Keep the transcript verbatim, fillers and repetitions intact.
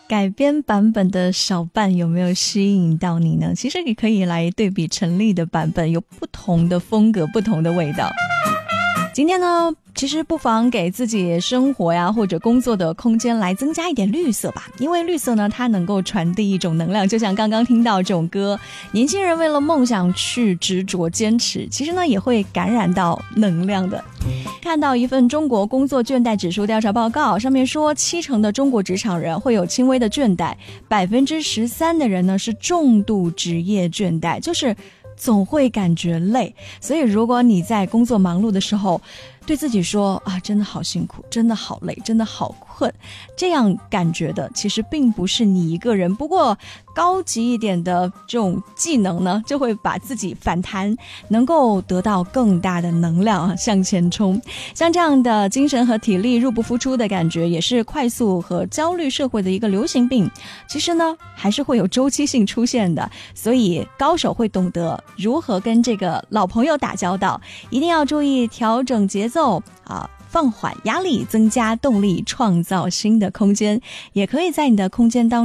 改编版本的小半有没有吸引到你呢？其实也可以来对比陈粒的版本，有不同的风格，不同的味道。今天呢，其实不妨给自己生活呀或者工作的空间来增加一点绿色吧，因为绿色呢，它能够传递一种能量，就像刚刚听到这种歌，年轻人为了梦想去执着坚持，其实呢也会感染到能量的。看到一份中国工作倦怠指数调查报告，上面说七成的中国职场人会有轻微的倦怠，百分之十三的人呢是重度职业倦怠，就是总会感觉累。所以如果你在工作忙碌的时候对自己说啊，真的好辛苦，真的好累，真的好困，这样感觉的其实并不是你一个人。不过高级一点的这种技能呢，就会把自己反弹，能够得到更大的能量啊，向前冲。像这样的精神和体力入不敷出的感觉，也是快速和焦虑社会的一个流行病。其实呢，还是会有周期性出现的，所以高手会懂得如何跟这个老朋友打交道，一定要注意调整节奏啊，放缓压力，增加动力，创造新的空间。也可以在你的空间当中